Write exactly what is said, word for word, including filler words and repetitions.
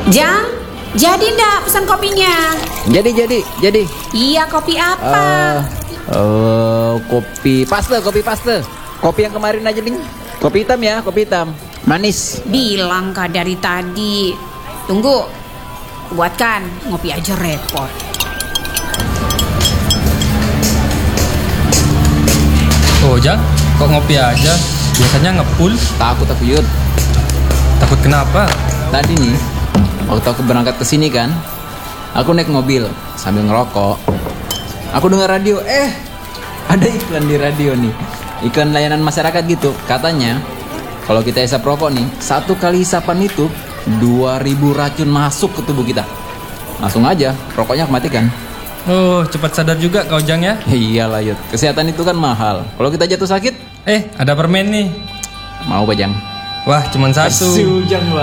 Jang, jadi ndak pesan kopinya? Jadi, jadi, jadi. Iya, kopi apa? Uh, uh, kopi paste, kopi paste. Kopi yang kemarin aja, Ding. Kopi hitam ya, kopi hitam. Manis. Bilang kak dari tadi. Tunggu, buatkan. Ngopi aja repot. Oh, Jang, kok ngopi aja? Biasanya ngepul. Takut aku, Yud. Takut kenapa? Tadi nih, waktu aku berangkat ke sini kan, aku naik mobil sambil ngerokok. Aku dengar radio, eh ada iklan di radio nih. Iklan layanan masyarakat gitu. Katanya, kalau kita hisap rokok nih, satu kali hisapan itu dua ribu racun masuk ke tubuh kita. Langsung aja, rokoknya aku matikan. Oh, cepat sadar juga kau, Jang ya. Iyalah, Yud. Kesehatan itu kan mahal. Kalau kita jatuh sakit, Eh, ada permen nih. mau Bajang? Wah, cuman satu. Sujang,